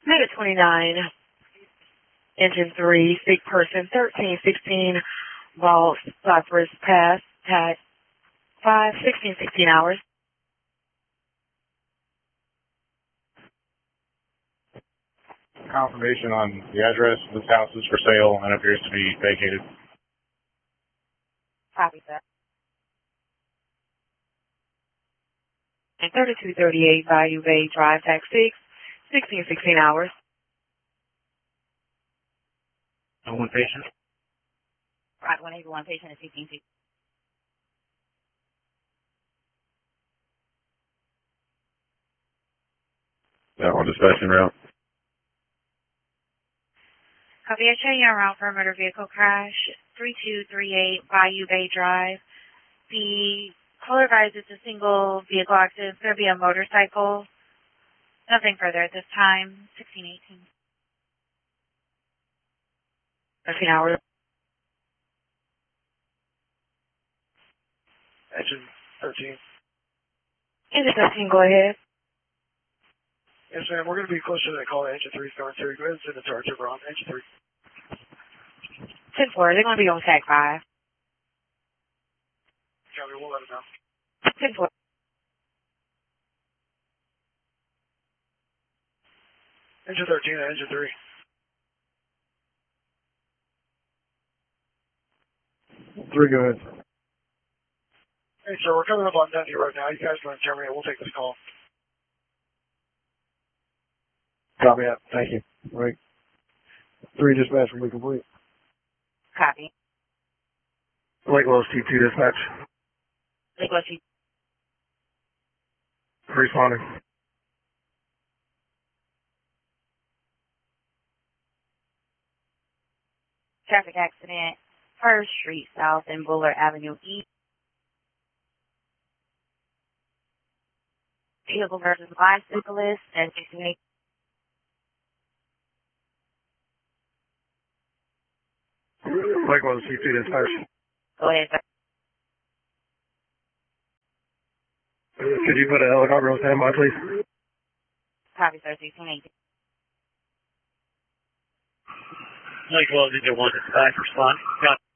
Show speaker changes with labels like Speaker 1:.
Speaker 1: Mega 29, engine 3, sick person 1316, Ball Cypress Pass, tag 5, 1616 hours.
Speaker 2: Confirmation on the address. This house is for sale and appears to be vacated.
Speaker 1: Copy that. And 3238 Bayou Bay Drive, tag 6, 1616 hours.
Speaker 2: One patient.
Speaker 1: Right, 181 patient at 1616.
Speaker 2: That one dispatching route.
Speaker 1: Copy, I show you en route for a motor vehicle crash, 3238 Bayou Bay Drive. The caller advised it's a single vehicle accident. It's going to be a motorcycle. Nothing further at this time. 1618. 13 hours.
Speaker 3: Engine 13.
Speaker 1: Engine 13, go ahead.
Speaker 3: Yes, ma'am. We're going to be closer to that call. Engine 3 starting to. Go ahead and send it to our trooper on Engine 3.
Speaker 1: 10-4, they're going to be on tag 5.
Speaker 3: Copy, we'll let them know.
Speaker 1: 10-4.
Speaker 3: Engine 13 and Engine 3.
Speaker 2: Three, go ahead.
Speaker 3: Hey, sir, we're coming up on Dundee Road now. You guys go and terminate. We'll take this call.
Speaker 2: Copy that. Thank you. Right. 3 dispatch will be complete.
Speaker 1: Copy.
Speaker 2: Lake Wells T2 dispatch.
Speaker 1: Lake Wells T2.
Speaker 2: Responding.
Speaker 1: Traffic accident, First Street South and Bullard Avenue East. Vehicle versus bicyclist and 1618.
Speaker 2: Lake Wells T2 dispatch.
Speaker 1: Go ahead, sir.
Speaker 2: Could you put a helicopter on standby, please?
Speaker 1: Copy, sir. 1618.
Speaker 4: Lake Wells, engine 1 dispatch, respond. Got